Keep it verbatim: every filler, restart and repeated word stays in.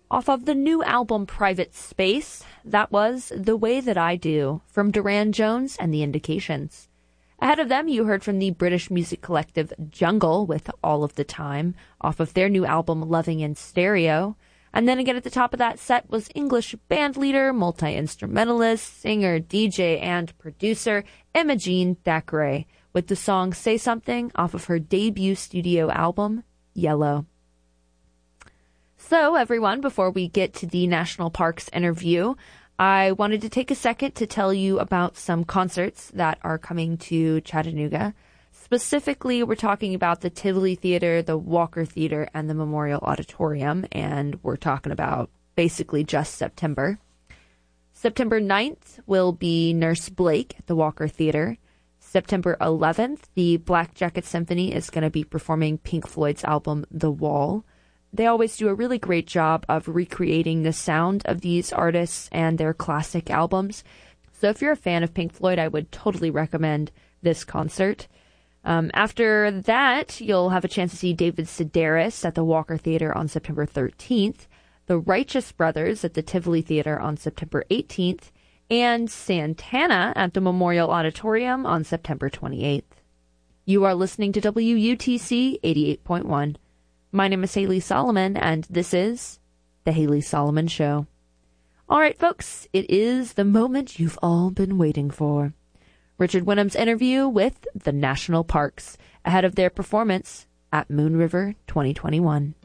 Off of the new album Private Space, that was The Way That I Do from Duran Jones and The Indications. Ahead of them, you heard from the British music collective Jungle with All of the Time off of their new album Loving in Stereo. And then again at the top of that set was English bandleader, multi-instrumentalist, singer, D J, and producer Imogene Thackeray with the song Say Something off of her debut studio album, Yellow. So, everyone, before we get to the National Parks interview, I wanted to take a second to tell you about some concerts that are coming to Chattanooga. Specifically, we're talking about the Tivoli Theater, the Walker Theater, and the Memorial Auditorium, and we're talking about basically just September. September ninth will be Nurse Blake at the Walker Theater. September eleventh, the Black Jacket Symphony is going to be performing Pink Floyd's album The Wall. They always do a really great job of recreating the sound of these artists and their classic albums. So if you're a fan of Pink Floyd, I would totally recommend this concert. Um, after that, you'll have a chance to see David Sedaris at the Walker Theater on September thirteenth, the Righteous Brothers at the Tivoli Theater on September eighteenth, and Santana at the Memorial Auditorium on September twenty-eighth. You are listening to W U T C eighty-eight point one. My name is Haley Solomon, and this is The Haley Solomon Show. All right, folks, it is the moment you've all been waiting for. Richard Wynnum's interview with the National Parks ahead of their performance at Moon River twenty twenty-one.